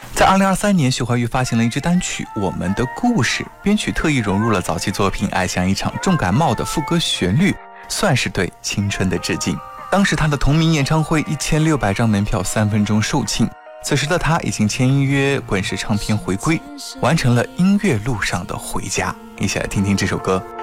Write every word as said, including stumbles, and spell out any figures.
在二零二三年，许怀玉发行了一支单曲《我们的故事》，编曲特意融入了早期作品《爱像一场重感冒》的副歌旋律，算是对青春的致敬。当时他的同名演唱会一千六百张门票三分钟售罄，此时的他已经签约滚石唱片回归，完成了音乐路上的回家。一起来听听这首歌。